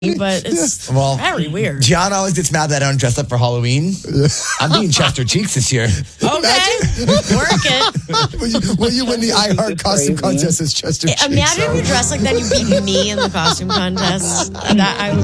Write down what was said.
but it's very weird. John always gets mad that I don't dress up for Halloween. I'm being Chester Cheeks this year. Okay, work it. Will you win the iHeart costume contest as Chester Cheeks? Imagine if you dress like that, you beat me in the costume contest. I